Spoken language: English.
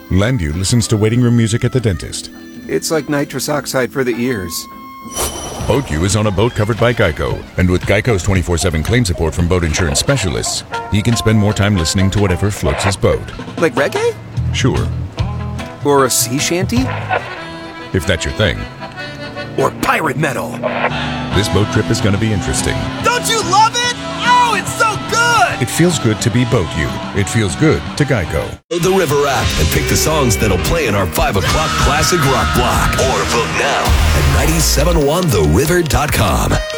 Landu listens to waiting room music at the dentist. It's like nitrous oxide for the ears. BoatU is on a boat covered by Geico, and with Geico's 24/7 claim support from boat insurance specialists, he can spend more time listening to whatever floats his boat. Like reggae? Sure, Or a sea shanty? if that's your thing. Or pirate metal? This boat trip is going to be interesting. Don't you love it? Oh, it's so good! It feels good to be BoatU. It feels good to Geico. The River app and pick the songs that'll play in our 5 o'clock classic rock block. Or vote now at 971theriver.com.